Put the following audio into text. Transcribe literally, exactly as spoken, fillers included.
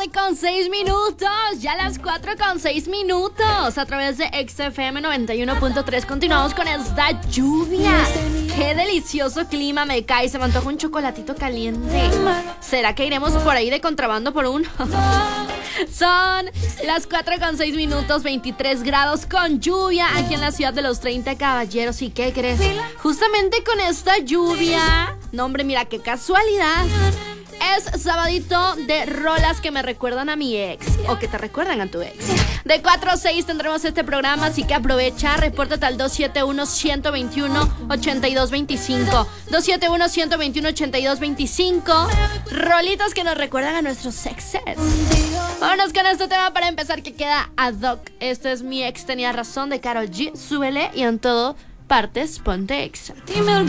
tarde con seis minutos, ya las cuatro con seis minutos. A través de X F M noventa y uno punto tres continuamos con esta lluvia. Qué delicioso clima me cae, se me antoja un chocolatito caliente. ¿Será que iremos por ahí de contrabando por uno? Son las cuatro con seis minutos, veintitrés grados con lluvia aquí en la ciudad de los treinta caballeros. ¿Y qué crees? Justamente con esta lluvia, no hombre, mira qué casualidad, es sabadito de rolas que me recuerdan a mi ex o que te recuerdan a tu ex. De cuatro a seis tendremos este programa, así que aprovecha, repórtate al dos siete uno, uno dos uno, ocho dos dos cinco. dos siete uno, uno dos uno, ocho dos dos cinco. Rolitas que nos recuerdan a nuestros exes. Vámonos con este tema para empezar que queda ad hoc. Este es Mi Ex Tenía Razón de Karol G. Súbele y en todo partes ponte exa.